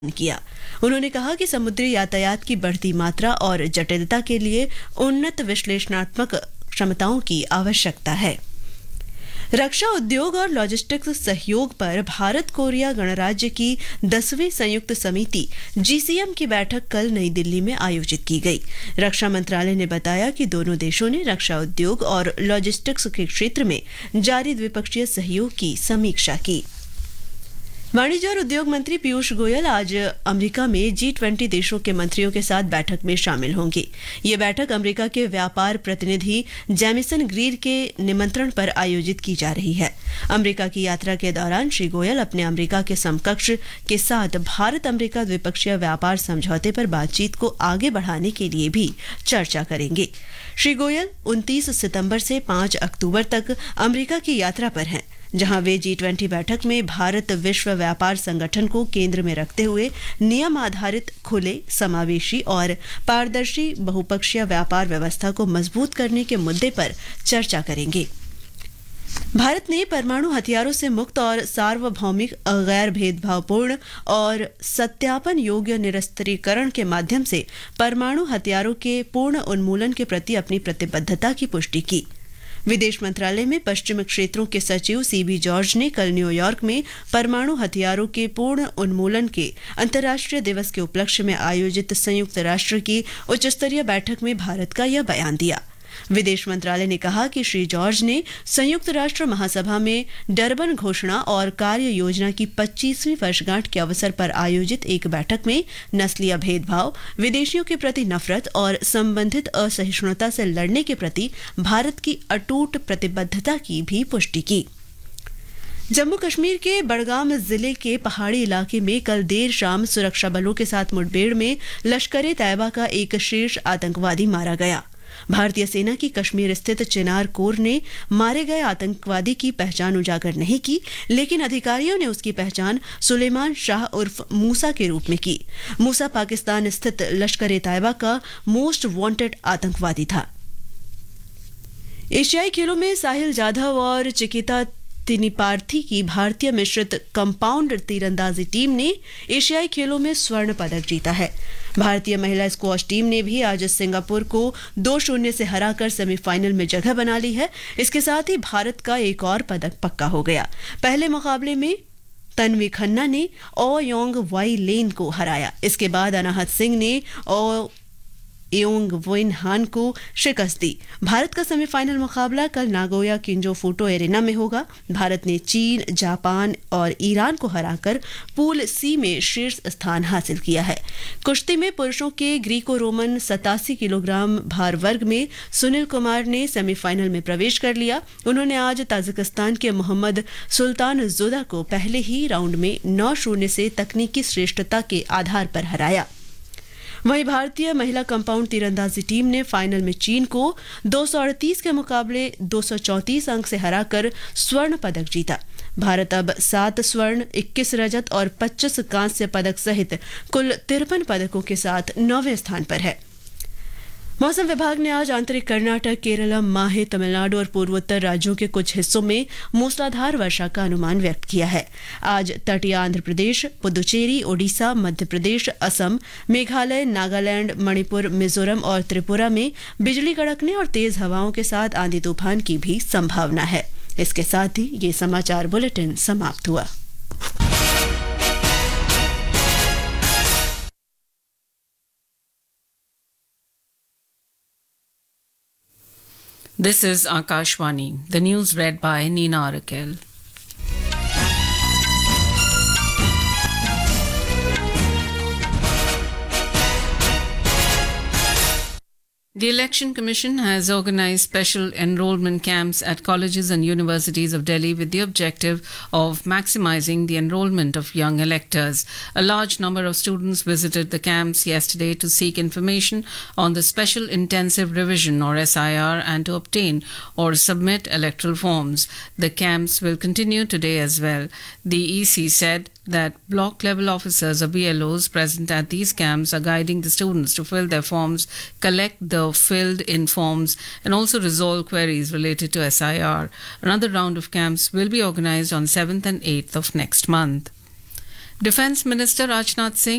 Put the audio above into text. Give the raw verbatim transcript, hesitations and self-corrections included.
किया। उन्होंने कहा कि समुद्री यातायात की बढ़ती मात्रा और जटिलता के लिए उन्नत विश्लेषणात्मक क्षमताओं की आवश्यकता है। रक्षा उद्योग और लॉजिस्टिक्स सहयोग पर भारत कोरिया गणराज्य की दसवीं संयुक्त समिति जीसीएम की बैठक कल नई दिल्ली में आयोजित की गई। रक्षा मंत्रालय ने बताया कि दोनों देशों ने रक्षा उद्योग और लॉजिस्टिक्स के क्षेत्र में जारी द्विपक्षीय सहयोग की समीक्षा की। वाणिज्य और उद्योग मंत्री पीयूष गोयल आज अमेरिका में जी ट्वेंटी देशों के मंत्रियों के साथ बैठक में शामिल होंगे। ये बैठक अमेरिका के व्यापार प्रतिनिधि जेमिसन ग्रीर के निमंत्रण पर आयोजित की जा रही है। अमेरिका की यात्रा के दौरान श्री गोयल अपने अमेरिका के समकक्ष के साथ भारत अमेरिका द्विपक्षीय व्यापार समझौते पर बातचीत को आगे बढ़ाने के लिए भी चर्चा करेंगे। श्री गोयल उनतीस सितंबर से पाँच अक्टूबर तक अमेरिका की यात्रा पर हैं, जहां वे जी ट्वेंटी बैठक में भारत विश्व व्यापार संगठन को केंद्र में रखते हुए नियम आधारित, खुले, समावेशी और पारदर्शी बहुपक्षीय व्यापार व्यवस्था को मजबूत करने के मुद्दे पर चर्चा करेंगे। भारत ने परमाणु हथियारों से मुक्त और सार्वभौमिक, गैर भेदभावपूर्ण और सत्यापन योग्य निरस्त्रीकरण के माध्यम से परमाणु हथियारों के पूर्ण उन्मूलन के प्रति अपनी प्रतिबद्धता की पुष्टि की। विदेश मंत्रालय में पश्चिम क्षेत्रों के सचिव सीबी जॉर्ज ने कल न्यूयॉर्क में परमाणु हथियारों के पूर्ण उन्मूलन के अंतर्राष्ट्रीय दिवस के उपलक्ष्य में आयोजित संयुक्त राष्ट्र की उच्चस्तरीय बैठक में भारत का यह बयान दिया। विदेश मंत्रालय ने कहा कि श्री जॉर्ज ने संयुक्त राष्ट्र महासभा में डरबन घोषणा और कार्य योजना की पच्चीसवीं वर्षगांठ के अवसर पर आयोजित एक बैठक में नस्लीय भेदभाव, विदेशियों के प्रति नफरत और संबंधित असहिष्णुता से लड़ने के प्रति भारत की अटूट प्रतिबद्धता की भी पुष्टि की। जम्मू कश्मीर के बड़गाम जिले के पहाड़ी इलाके में कल देर शाम सुरक्षा बलों के साथ मुठभेड़ में लश्कर-ए-तैयबा का एक शीर्ष आतंकवादी मारा गया। भारतीय सेना की कश्मीर स्थित चिनार कोर ने मारे गए आतंकवादी की पहचान उजागर नहीं की, लेकिन अधिकारियों ने उसकी पहचान सुलेमान शाह उर्फ मूसा के रूप में की। मूसा पाकिस्तान स्थित लश्कर-ए-तैयबा का मोस्ट वांटेड आतंकवादी था। एशियाई खेलों में साहिल जाधव और चिकिता तिनिपार्थी की भारतीय मिश्रित कंपाउंड तीरंदाजी टीम ने एशियाई खेलों में स्वर्ण पदक जीता है। भारतीय महिला स्क्वॉश टीम ने भी आज सिंगापुर को दो शून्य से हराकर सेमीफाइनल में जगह बना ली है। इसके साथ ही भारत का एक और पदक पक्का हो गया। पहले मुकाबले में तन्वी खन्ना ने ओ योंग वाई लेन को हराया। इसके बाद अनाहत सिंह ने ओ एओंग वोइन हान को शिकस्त दी। भारत का सेमीफाइनल मुकाबला कल नागोया किंजो फूटो एरेना में होगा। भारत ने चीन, जापान और ईरान को हराकर पूल सी में शीर्ष स्थान हासिल किया है। कुश्ती में पुरुषों के ग्रीको रोमन सतासी किलोग्राम भार वर्ग में सुनील कुमार ने सेमीफाइनल में प्रवेश कर लिया। उन्होंने आज ताजिकिस्तान के मोहम्मद सुल्तान जुदा को पहले ही राउंड में नौ शून्य से तकनीकी श्रेष्ठता के आधार पर हराया। वहीं भारतीय महिला कंपाउंड तीरंदाजी टीम ने फाइनल में चीन को दो सौ अड़तीस के मुकाबले दो सौ चौंतीस अंक से हराकर स्वर्ण पदक जीता। भारत अब सात स्वर्ण, इक्कीस रजत और पच्चीस कांस्य पदक सहित कुल तिरपन पदकों के साथ नौवें स्थान पर है। मौसम विभाग ने आज आंतरिक कर्नाटक, केरल, माहे, तमिलनाडु और पूर्वोत्तर राज्यों के कुछ हिस्सों में मूसलाधार वर्षा का अनुमान व्यक्त किया है। आज तटीय आंध्र प्रदेश, पुदुचेरी, ओडिशा, मध्य प्रदेश, असम, मेघालय, नागालैंड, मणिपुर, मिजोरम और त्रिपुरा में बिजली कड़कने और तेज हवाओं के साथ आंधी तूफान की भी संभावना है। इसके साथ ही ये समाचार बुलेटिन समाप्त हुआ। This is Akashvani. The news read by Nina Arakel. The Election Commission has organized special enrollment camps at colleges and universities of Delhi with the objective of maximizing the enrollment of young electors. A large number of students visited the camps yesterday to seek information on the Special Intensive Revision or S I R and to obtain or submit electoral forms. The camps will continue today as well. The E C said that block level officers or B L Os present at these camps are guiding the students to fill their forms, collect the filled in forms and also resolve queries related to S I R. Another round of camps will be organized on seventh and eighth of next month. Defence Minister Rajnath Singh